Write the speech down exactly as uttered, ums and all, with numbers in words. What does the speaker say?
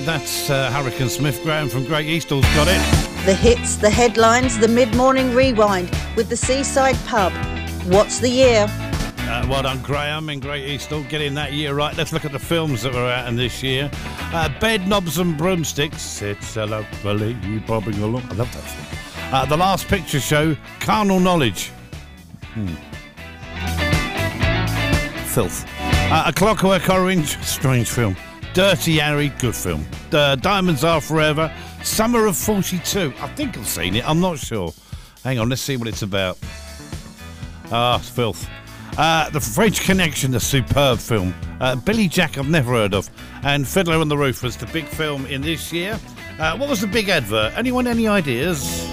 that's uh, Hurricane Smith. Graham from Great Eastall's got it. The hits, the headlines, the mid-morning rewind with the Seaside Pub. What's the year? Uh, well done, Graham in Great Eastall, getting that year right. Let's look at the films that were out in this year. Uh, Bed, Knobs and Broomsticks. It's a lovely bobbing along. I love that film. Uh, the Last Picture Show, Carnal Knowledge. Hmm. Filth. Uh, A Clockwork Orange, strange film. Dirty Harry, good film. Uh, Diamonds Are Forever, Summer of forty-two. I think I've seen it, I'm not sure. Hang on, let's see what it's about. Ah, it's filth. Uh, the French Connection, a superb film. Uh, Billy Jack, I've never heard of. And Fiddler on the Roof was the big film in this year. Uh, what was the big advert? Anyone, any ideas?